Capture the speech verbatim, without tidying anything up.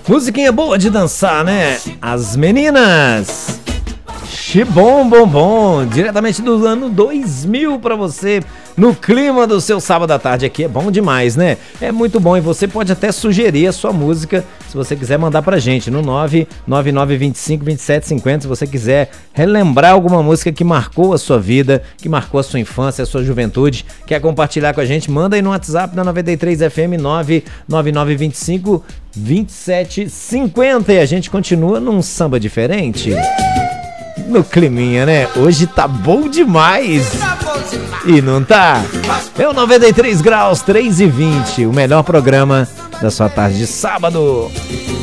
Musiquinha boa de dançar, né? As Meninas. Xibom Bom Bom, diretamente do ano dois mil pra você, no clima do seu sábado à tarde. Aqui é bom demais, né? É muito bom, e você pode até sugerir a sua música, se você quiser mandar pra gente, no nove nove nove dois cinco dois sete cinco zero, se você quiser relembrar alguma música que marcou a sua vida, que marcou a sua infância, a sua juventude, quer compartilhar com a gente, manda aí no WhatsApp da noventa e três F M, nove nove nove dois cinco dois sete cinco zero, e a gente continua num samba diferente. No climinha, né? Hoje tá bom demais. E não tá? É o noventa e três graus, três e vinte, o melhor programa da sua tarde de sábado.